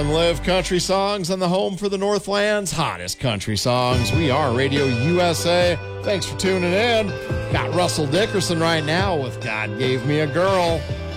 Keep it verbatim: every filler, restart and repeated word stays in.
Live country songs on the home for the Northland's hottest country songs. We are Radio U S A. Thanks for tuning in. Got Russell Dickerson right now with God Gave Me a Girl.